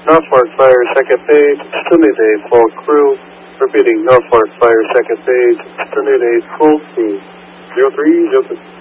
Norfolk Flyer, second page, student A, full crew. Repeating, Norfolk Flyer, second page, student A, full crew. 03, Joseph.